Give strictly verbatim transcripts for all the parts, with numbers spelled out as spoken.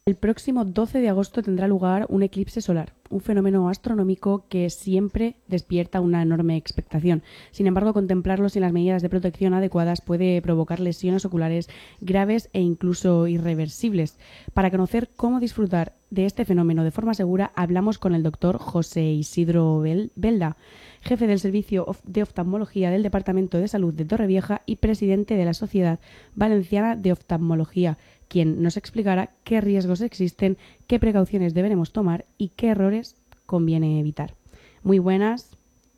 El próximo doce de agosto tendrá lugar un eclipse solar, un fenómeno astronómico que siempre despierta una enorme expectación. Sin embargo, contemplarlo sin las medidas de protección adecuadas puede provocar lesiones oculares graves e incluso irreversibles. Para conocer cómo disfrutar de este fenómeno de forma segura, hablamos con el doctor José Isidro Belda, jefe del Servicio de Oftalmología del Departamento de Salud de Torrevieja y presidente de la Sociedad Valenciana de Oftalmología, quien nos explicará qué riesgos existen, qué precauciones deberemos tomar y qué errores conviene evitar. Muy buenas.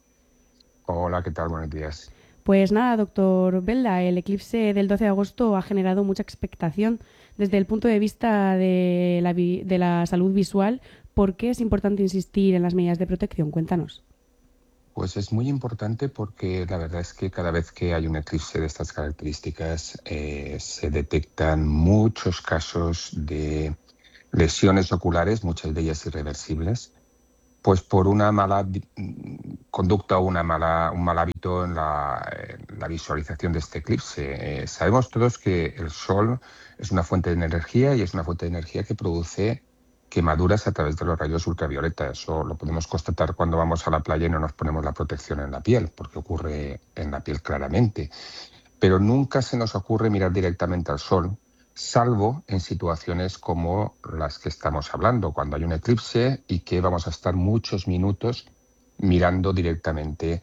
Hola, ¿qué tal? Buenos días. Pues nada, doctor Belda, el eclipse del doce de agosto ha generado mucha expectación desde el punto de vista de la, vi- de la salud visual. ¿Por qué es importante insistir en las medidas de protección? Cuéntanos. Pues es muy importante porque la verdad es que cada vez que hay un eclipse de estas características eh, se detectan muchos casos de lesiones oculares, muchas de ellas irreversibles, pues por una mala vi- mm, conducta o una mala, un mal hábito en la, en la visualización de este eclipse. Eh, sabemos todos que el Sol es una fuente de energía y es una fuente de energía que produce quemaduras a través de los rayos ultravioleta. Eso lo podemos constatar cuando vamos a la playa y no nos ponemos la protección en la piel, porque ocurre en la piel claramente. Pero nunca se nos ocurre mirar directamente al Sol, salvo en situaciones como las que estamos hablando, cuando hay un eclipse y que vamos a estar muchos minutos mirando directamente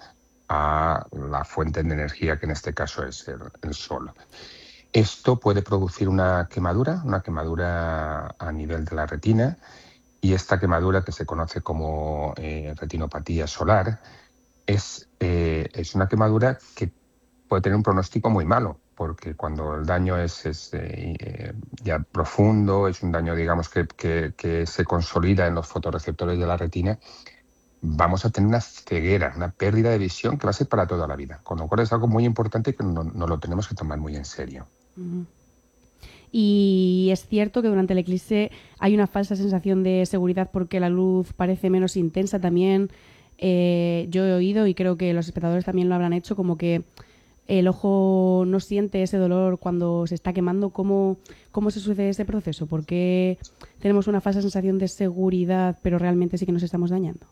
a la fuente de energía, que en este caso es el, el Sol. Esto puede producir una quemadura, una quemadura a nivel de la retina, y esta quemadura, que se conoce como eh, retinopatía solar, es, eh, es una quemadura que puede tener un pronóstico muy malo, porque cuando el daño es, es eh, eh, ya profundo, es un daño, digamos, que, que, que se consolida en los fotorreceptores de la retina, vamos a tener una ceguera, una pérdida de visión que va a ser para toda la vida. Con lo cual es algo muy importante que no, no lo tenemos que tomar muy en serio. Uh-huh. Y es cierto que durante el eclipse hay una falsa sensación de seguridad porque la luz parece menos intensa también. Eh, yo he oído y creo que los espectadores también lo habrán hecho, como que el ojo no siente ese dolor cuando se está quemando. ¿Cómo, cómo se sucede ese proceso? ¿Por qué tenemos una falsa sensación de seguridad pero realmente sí que nos estamos dañando?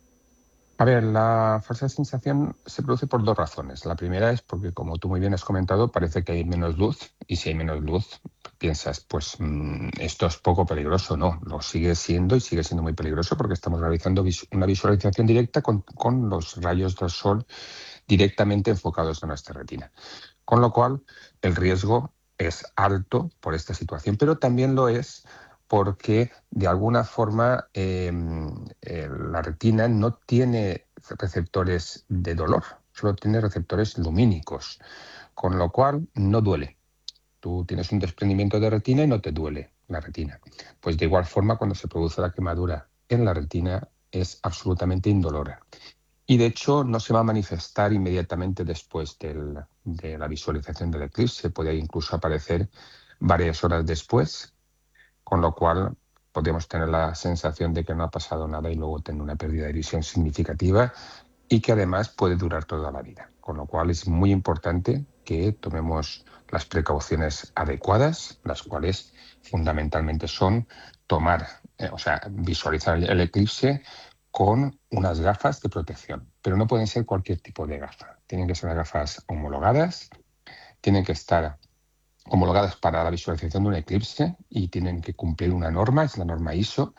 A ver, la falsa sensación se produce por dos razones. La primera es porque, como tú muy bien has comentado, parece que hay menos luz, y si hay menos luz, piensas, pues mmm, esto es poco peligroso. No, lo sigue siendo y sigue siendo muy peligroso porque estamos realizando vis- una visualización directa con, con los rayos del sol directamente enfocados en nuestra retina. Con lo cual, el riesgo es alto por esta situación, pero también lo es porque de alguna forma eh, eh, la retina no tiene receptores de dolor, solo tiene receptores lumínicos, con lo cual no duele. Tú tienes un desprendimiento de retina y no te duele la retina. Pues de igual forma, cuando se produce la quemadura en la retina, es absolutamente indolora. Y de hecho no se va a manifestar inmediatamente después del, de la visualización del eclipse, puede incluso aparecer varias horas después, con lo cual podemos tener la sensación de que no ha pasado nada y luego tener una pérdida de visión significativa y que además puede durar toda la vida. Con lo cual es muy importante que tomemos las precauciones adecuadas, las cuales fundamentalmente son tomar, eh, o sea, visualizar el, el eclipse con unas gafas de protección, pero no pueden ser cualquier tipo de gafa. Tienen que ser gafas homologadas, tienen que estar homologadas para la visualización de un eclipse y tienen que cumplir una norma, es la norma I S O,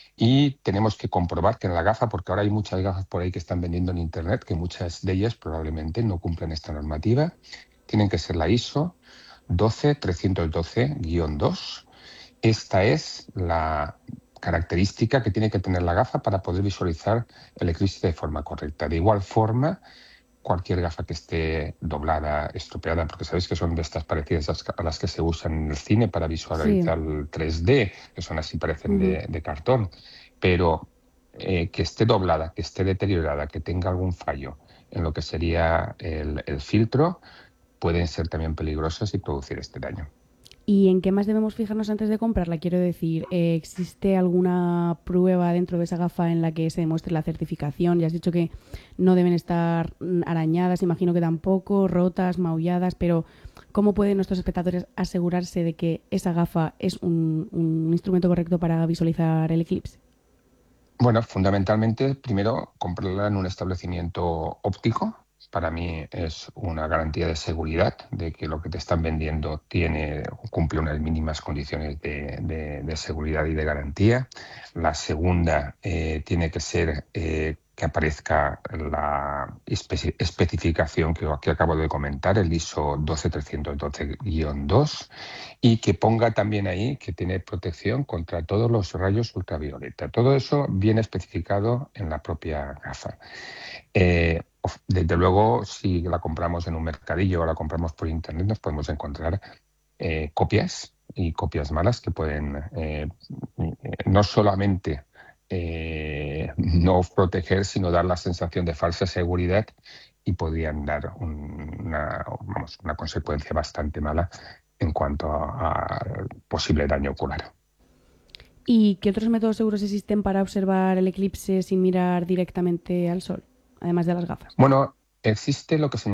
y tenemos que comprobar que en la gafa, porque ahora hay muchas gafas por ahí que están vendiendo en Internet, que muchas de ellas probablemente no cumplen esta normativa, tienen que ser la I S O doce trescientos doce guión dos. Esta es la característica que tiene que tener la gafa para poder visualizar el eclipse de forma correcta. De igual forma, cualquier gafa que esté doblada, estropeada, porque sabéis que son de estas parecidas a las que se usan en el cine para Sí. visualizar el tres D, que son así, parecen Uh-huh. de, de cartón, pero eh, que esté doblada, que esté deteriorada, que tenga algún fallo en lo que sería el, el filtro, pueden ser también peligrosas y producir este daño. ¿Y en qué más debemos fijarnos antes de comprarla? Quiero decir, eh, ¿existe alguna prueba dentro de esa gafa en la que se demuestre la certificación? Ya has dicho que no deben estar mm, arañadas, imagino que tampoco, rotas, maulladas, pero ¿cómo pueden nuestros espectadores asegurarse de que esa gafa es un, un instrumento correcto para visualizar el eclipse? Bueno, fundamentalmente, primero, comprarla en un establecimiento óptico. Para mí es una garantía de seguridad de que lo que te están vendiendo tiene, cumple unas mínimas condiciones de, de- de seguridad y de garantía. La segunda eh, tiene que ser eh, que aparezca la espe- especificación que, que acabo de comentar, el ISO doce trescientos doce guión dos, y que ponga también ahí que tiene protección contra todos los rayos ultravioleta. Todo eso viene especificado en la propia gafa. Eh, of- desde luego, si la compramos en un mercadillo o la compramos por internet, nos podemos encontrar eh, copias y copias malas que pueden eh, no solamente eh, no proteger, sino dar la sensación de falsa seguridad y podrían dar un- una, vamos, una consecuencia bastante mala en cuanto a, a posible daño ocular. ¿Y qué otros métodos seguros existen para observar el eclipse sin mirar directamente al sol, además de las gafas? Bueno, existe lo que se